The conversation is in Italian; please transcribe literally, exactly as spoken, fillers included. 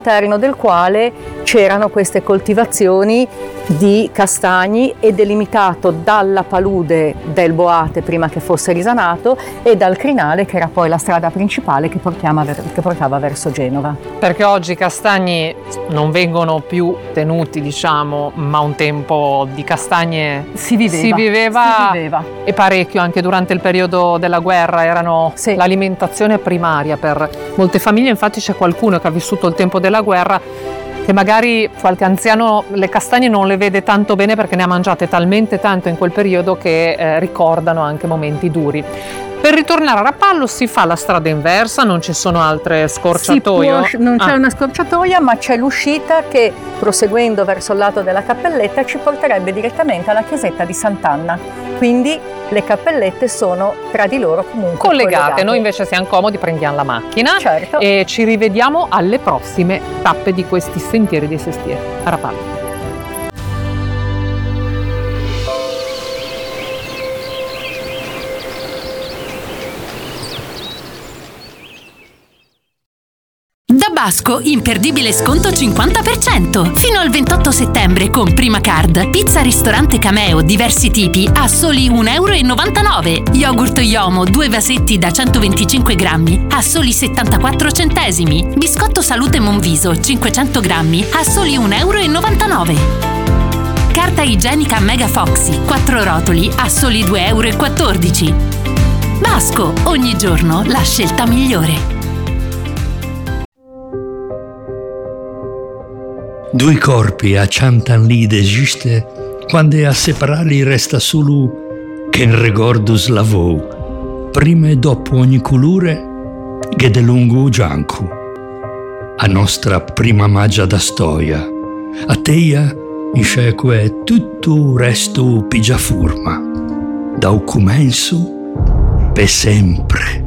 all'interno del quale c'erano queste coltivazioni di castagni e delimitato dalla palude del Boate prima che fosse risanato e dal crinale che era poi la strada principale che, che portava verso Genova. Perché oggi i castagni non vengono più tenuti, diciamo, ma un tempo di castagne si viveva, si viveva, si viveva. E parecchio anche durante il periodo della guerra erano sì. l'alimentazione primaria per molte famiglie. Infatti c'è qualcuno che ha vissuto il tempo della guerra che magari qualche anziano le castagne non le vede tanto bene perché ne ha mangiate talmente tanto in quel periodo che eh, ricordano anche momenti duri. Per ritornare a Rapallo si fa la strada inversa, non ci sono altre scorciatoie? Sì, può, non c'è ah. una scorciatoia, ma c'è l'uscita che, proseguendo verso il lato della cappelletta, ci porterebbe direttamente alla chiesetta di Sant'Anna. Quindi le cappellette sono tra di loro comunque collegate. collegate. Noi invece siamo comodi, prendiamo la macchina certo. e ci rivediamo alle prossime tappe di questi sentieri di Sestieri a Rapallo. Da Basco, imperdibile sconto cinquanta per cento. Fino al ventotto settembre con Prima Card. Pizza ristorante Cameo, diversi tipi, a soli un euro e novantanove. Yogurt Yomo, due vasetti da centoventicinque grammi, a soli settantaquattro centesimi. Biscotto Salute Monviso, cinquecento grammi, a soli un euro e novantanove. Carta igienica Mega Foxy, quattro rotoli, a soli due euro e quattordici. Basco, ogni giorno la scelta migliore. Due corpi acciantan lì d'esiste quando a separarli resta solo che in ricordo slavò, prima e dopo ogni colore che de lungo gianco. A nostra prima magia da storia, a teia in sceque tutto resto pigia forma, da un comenzo per sempre.